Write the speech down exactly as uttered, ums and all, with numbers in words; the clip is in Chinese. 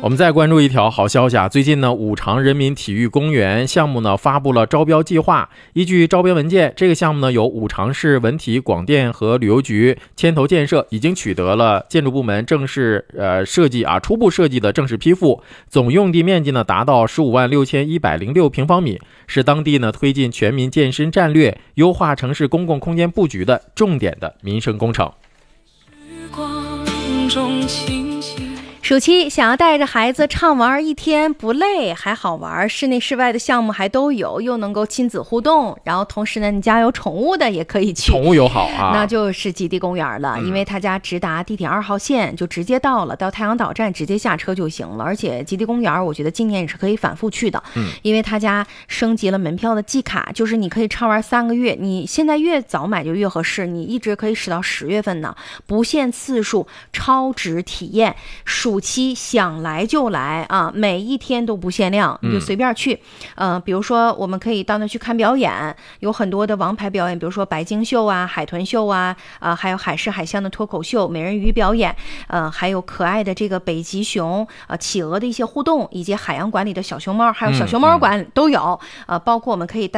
我们再关注一条好消息啊！最近呢，五常人民体育公园项目呢发布了招标计划。依据招标文件，这个项目呢由五常市文体广电和旅游局牵头建设，已经取得了建筑部门正式呃设计啊初步设计的正式批复，总用地面积呢达到十五万六千一百零六平方米，是当地呢推进全民健身战略、优化城市公共空间布局的重点的民生工程。 暑期想要带着孩子畅玩一天不累还好玩，室内室外的项目还都有，又能够亲子互动，然后同时呢你家有宠物的也可以去， 宠物友好啊， 那就是极地公园了、嗯、因为他家直达地铁二号线，就直接到了，到太阳岛站直接下车就行了。而且极地公园我觉得今年也是可以反复去的，嗯，因为他家升级了门票的季卡，就是你可以畅玩三个月，你现在越早买就越合适，你一直可以使到十月份呢，不限次数，超值体验，暑期想来就来啊，每一天都不限量，你就随便去。嗯、呃，比如说我们可以到那去看表演，有很多的王牌表演，比如说白鲸秀啊、海豚秀啊，啊、呃，还有海狮海象的脱口秀、美人鱼表演，呃，还有可爱的这个北极熊、呃企鹅的一些互动，以及海洋馆里的小熊猫，还有小熊猫馆都有。呃，包括我们可以带